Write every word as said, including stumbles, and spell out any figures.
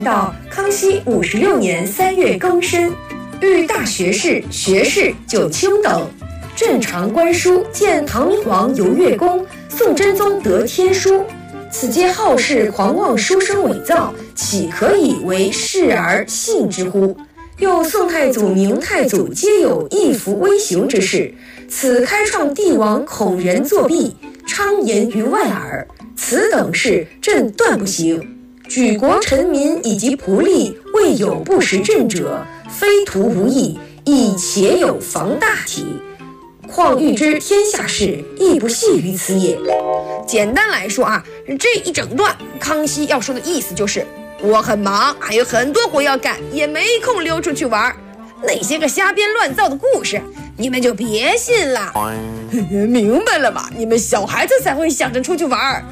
到康熙五十六年三月庚申，遇大学士、学士九卿等，镇长官书见唐明皇游月宫，宋真宗得天书，此皆好事狂妄书生伪造，岂可以为是而信之乎？又宋太祖、明太祖皆有义服威行之事，此开创帝王恐人作弊，昌言于外耳。此等事朕断不行。举国臣民以及仆隶，未有不识朕者，非图无益，亦且有防大体。况欲知天下事，亦不系于此也。 简单来说啊，这一整段康熙要说的意思就是，我很忙，还有很多活要干，也没空溜出去玩。那些个瞎编乱造的故事，你们就别信了。明白了吧？你们小孩子才会想着出去玩。